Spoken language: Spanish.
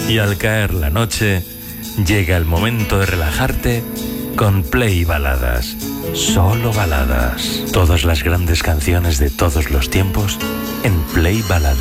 Y al caer la noche, llega el momento de relajarte con Play Baladas. Solo baladas. Todas las grandes canciones de todos los tiempos en Play Baladas.